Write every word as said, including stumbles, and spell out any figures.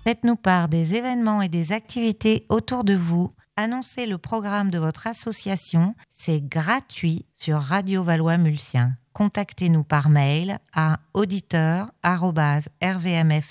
Faites-nous part des événements et des activités autour de vous. Annoncez le programme de votre association. C'est gratuit sur Radio Valois-Mulsien. Contactez-nous par mail à auditeur arobase r v m f